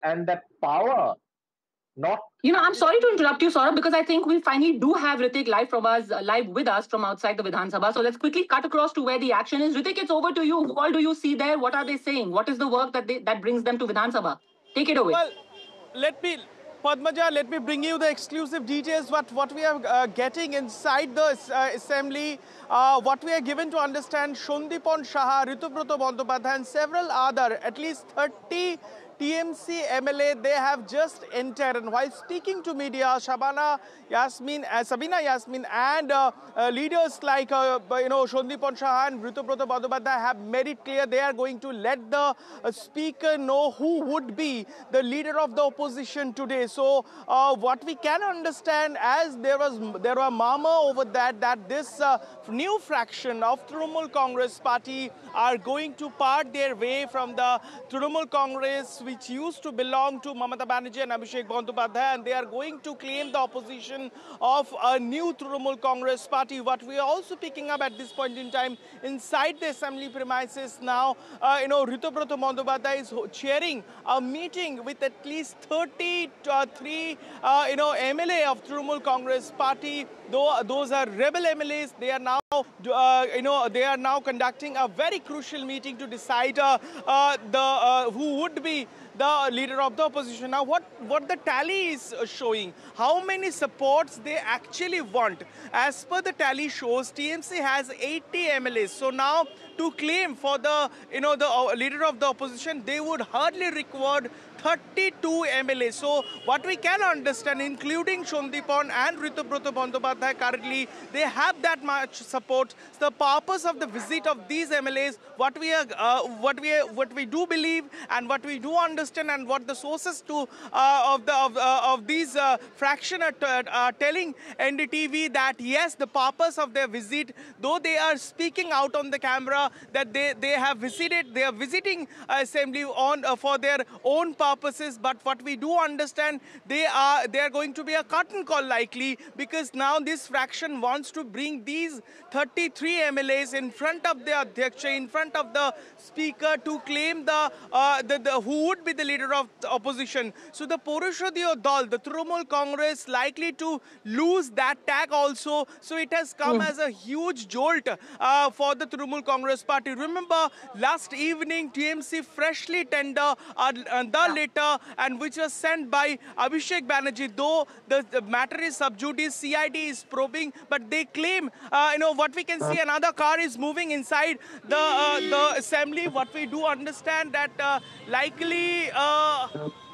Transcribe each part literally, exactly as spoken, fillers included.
and that power not. You know, I'm sorry to interrupt you, Saurabh, because I think we finally do have Ritik live from us, uh, live with us from outside the Vidhan Sabha. So let's quickly cut across to where the action is. Ritik, it's over to you. Who all do you see there? What are they saying? What is the work that they, that brings them to Vidhan Sabha? Take it away. Well, let me, Padmaja, let me bring you the exclusive details, what, what we are uh, getting inside the uh, assembly, uh, what we are given to understand. Sandipon Saha, Ritubroto Bandyopadhyay and several other, at least thirty T M C M L A, they have just entered. And while speaking to media, Shabana Yasmin, uh, Sabina Yasmin and uh, uh, leaders like, uh, you know, Sandipon Saha and Ritubroto Bandyopadhyay have made it clear they are going to let the uh, speaker know who would be the leader of the opposition today. So uh, what we can understand, as there was there were murmur over that, that this uh, new fraction of Trinamool Congress party are going to part their way from the Trinamool Congress, which used to belong to Mamata Banerjee and Abhishek Bandyopadhyay, and they are going to claim the opposition of a new Trinamool Congress party. What we are also picking up at this point in time inside the assembly premises now, uh, you know, Ritubroto Bandyopadhyay is chairing a meeting with at least thirty-three, uh, you know, M L A of Trinamool Congress party. Though those are rebel M L As, they are now, uh, you know, they are now conducting a very crucial meeting to decide uh, uh, the uh, who would be the leader of the opposition. Now, what, what the tally is showing, how many supports they actually want. As per the tally shows, T M C has eighty M L As. So now, to claim for the, you know, the uh, leader of the opposition, they would hardly require thirty-two M L As. So what we can understand, including Sandipon and Ritubroto Bandyopadhyay, currently they have that much support. The purpose of the visit of these M L As, what we are, uh, what we are, what we do believe, and what we do understand, and what the sources to uh, of the of, uh, of these uh, fraction are, are telling N D T V, that yes, the purpose of their visit, though they are speaking out on the camera that they they have visited, they are visiting uh, assembly on uh, for their own purpose. Purposes, but what we do understand, they are they are going to be a curtain call likely, because now this fraction wants to bring these thirty-three M L As in front of the Adhyaksha, in front of the speaker, to claim the, uh, the, the who would be the leader of the opposition. So the Porishodiyo Dal, the Trinamool Congress, likely to lose that tag also. So it has come mm. as a huge jolt uh, for the Trinamool Congress party. Remember, last evening T M C freshly tender uh, the letter, and which was sent by Abhishek Banerjee. Though the, the matter is sub judice, C I D is probing, but they claim, uh, you know, what we can see, another car is moving inside the uh, the assembly. What we do understand, that uh, likely, uh,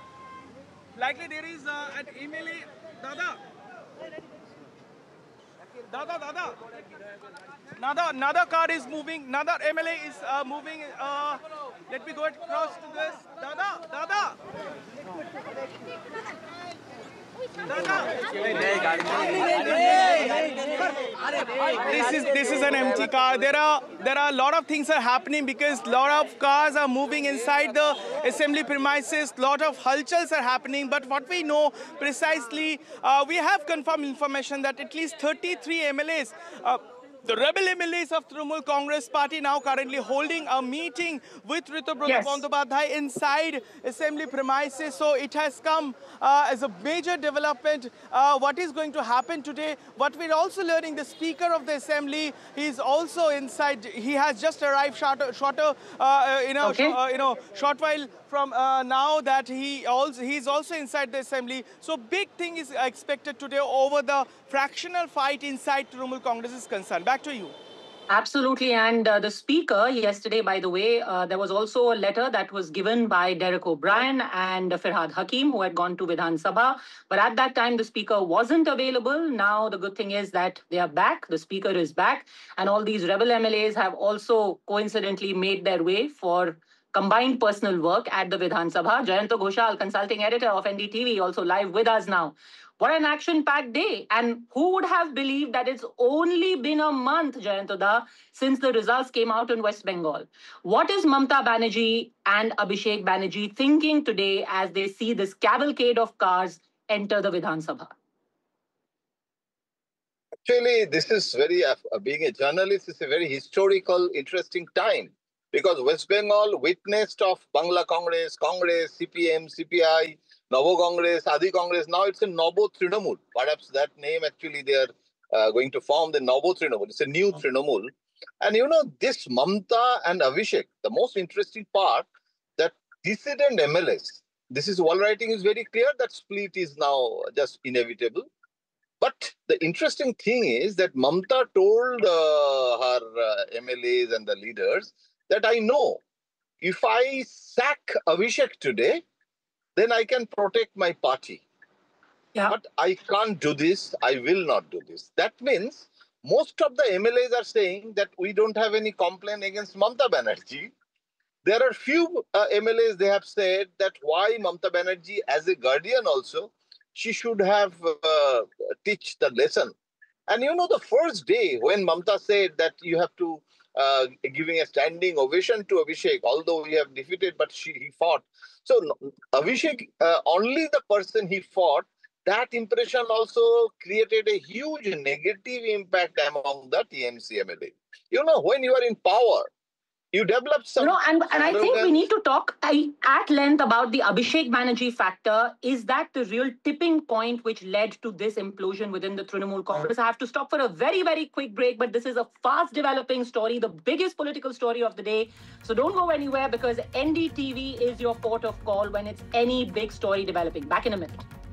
likely there is uh, an M L A, Dada. Dada, Dada. Another, another car is moving, another M L A is uh, moving. Uh, let me go across to this. Dada, Dada. This is this is an empty car. There are there are a lot of things are happening, because a lot of cars are moving inside the assembly premises. A lot of halchals are happening. But what we know precisely, uh, we have confirmed information that at least thirty-three M L As. Uh, The rebel M L As of Trinamool Congress party now currently holding a meeting with Ritubroto yes. Bandyopadhyay inside assembly premises. So it has come uh, as a major development. Uh, what is going to happen today? What we're also learning, the speaker of the assembly, he is also inside. He has just arrived shorter, shorter uh, you know, okay. sh uh, you know, short while from uh, now that he also he's also inside the assembly. So big thing is expected today over the fractional fight inside Trinamool Congress is concerned. Back to you. Absolutely. And uh, the speaker yesterday, by the way, uh, there was also a letter that was given by Derek O'Brien and Firhad Hakim, who had gone to Vidhan Sabha. But at that time, the speaker wasn't available. Now, the good thing is that they are back. The speaker is back. And all these rebel M L As have also coincidentally made their way for combined personal work at the Vidhan Sabha. Jayanta Ghoshal, consulting editor of N D T V, also live with us now. What an action-packed day. And who would have believed that it's only been a month, Jayantoda, since the results came out in West Bengal? What is Mamata Banerjee and Abhishek Banerjee thinking today as they see this cavalcade of cars enter the Vidhan Sabha? Actually, this is very, uh, being a journalist, it's a very historical, interesting time. because West Bengal witnessed of Bangla Congress, Congress, C P M, C P I, Novo Congress, Adi Congress. Now it's a Novo Trinamool. Perhaps that name actually they are uh, going to form the Novo Trinamool. It's a new Trinamool. And you know, this Mamta and Abhishek, the most interesting part, that dissident M L As, this is wall writing is very clear that split is now just inevitable. But the interesting thing is that Mamta told uh, her uh, M L As and the leaders that I know if I sack Abhishek today, then I can protect my party. Yeah. But I can't do this. I will not do this. That means most of the M L As are saying that we don't have any complaint against Mamta Banerjee. There are few uh, M L As, they have said that why Mamta Banerjee, as a guardian also, she should have uh, teach the lesson. And you know, the first day when Mamta said that you have to uh, giving a standing ovation to Abhishek, although we have defeated, but she he fought. So Abhishek, uh, only the person he fought, that impression also created a huge negative impact among the T M C M L A. You know, when you are in power, you develop some... You know, and, and I think we need to talk at length about the Abhishek Banerjee factor. Is that the real tipping point which led to this implosion within the Trinamool Congress? I have to stop for a very, very quick break, but this is a fast developing story, the biggest political story of the day. So don't go anywhere, because N D T V is your port of call when it's any big story developing. Back in a minute.